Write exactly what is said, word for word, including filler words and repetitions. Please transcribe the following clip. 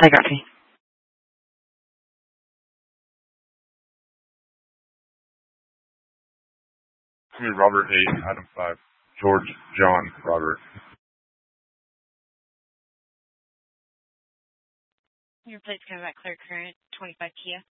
Calligraphy. Give me Robert eight, Adam five. George, John, Robert. Your plate's coming back clear current, twenty-five Kia.